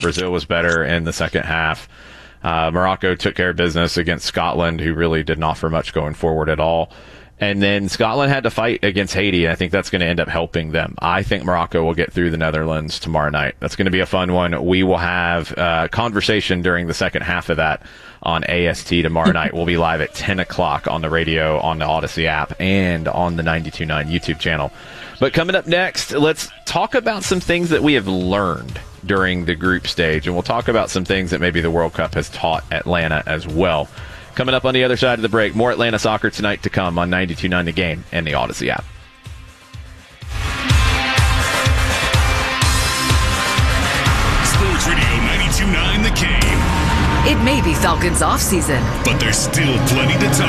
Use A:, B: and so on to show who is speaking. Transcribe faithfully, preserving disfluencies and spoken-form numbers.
A: Brazil was better in the second half. Uh, Morocco took care of business against Scotland, who really didn't offer much going forward at all. And then Scotland had to fight against Haiti, and I think that's going to end up helping them. I think Morocco will get through the Netherlands tomorrow night. That's going to be a fun one. We will have a conversation during the second half of that on A S T tomorrow night. We'll be live at ten o'clock on the radio, on the Odyssey app, and on the ninety-two point nine YouTube channel. But coming up next, let's talk about some things that we have learned during the group stage, and we'll talk about some things that maybe the World Cup has taught Atlanta as well. Coming up on the other side of the break, more Atlanta soccer tonight to come on ninety-two point nine The Game and the Odyssey app.
B: Sports Radio ninety-two point nine The Game.
C: It may be Falcons off season,
B: but there's still plenty to talk